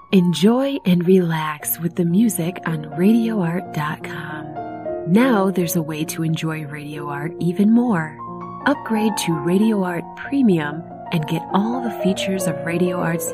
Enjoy and relax with the music on RadioArt.com. Now there's a way to enjoy Radio Art even more. Upgrade to Radio Art Premium and get all the features of Radio Art's